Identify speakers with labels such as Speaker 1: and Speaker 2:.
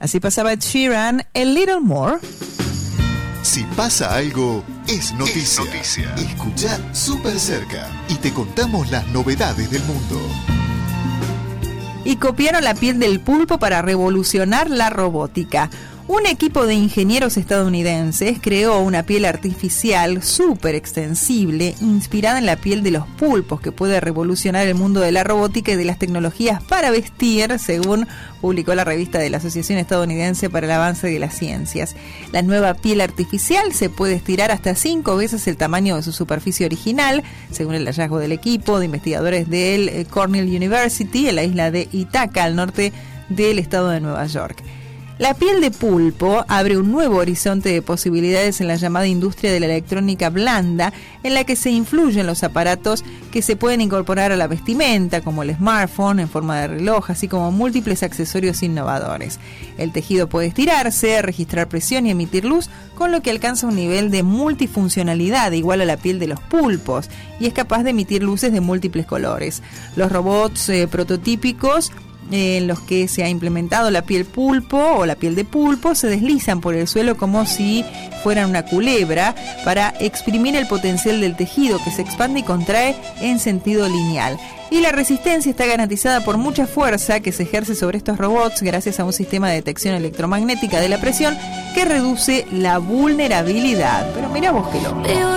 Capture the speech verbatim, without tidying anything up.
Speaker 1: Así pasaba Ed Sheeran, A Little More.
Speaker 2: Si pasa algo, es noticia. Es noticia. Escuchá Súper Cerca y te contamos las novedades del mundo.
Speaker 1: Y copiaron la piel del pulpo para revolucionar la robótica. Un equipo de ingenieros estadounidenses creó una piel artificial súper extensible inspirada en la piel de los pulpos que puede revolucionar el mundo de la robótica y de las tecnologías para vestir, según publicó la revista de la Asociación Estadounidense para el Avance de las Ciencias. La nueva piel artificial se puede estirar hasta cinco veces el tamaño de su superficie original, según el hallazgo del equipo de investigadores del Cornell University en la isla de Ithaca, al norte del estado de Nueva York. La piel de pulpo abre un nuevo horizonte de posibilidades en la llamada industria de la electrónica blanda, en la que se influyen los aparatos que se pueden incorporar a la vestimenta, como el smartphone en forma de reloj, así como múltiples accesorios innovadores. El tejido puede estirarse, registrar presión y emitir luz, con lo que alcanza un nivel de multifuncionalidad igual a la piel de los pulpos, y es capaz de emitir luces de múltiples colores. Los robots eh, prototípicos en los que se ha implementado la piel pulpo o la piel de pulpo se deslizan por el suelo como si fueran una culebra para exprimir el potencial del tejido, que se expande y contrae en sentido lineal. Y la resistencia está garantizada por mucha fuerza que se ejerce sobre estos robots gracias a un sistema de detección electromagnética de la presión que reduce la vulnerabilidad. Pero mira vos qué loco.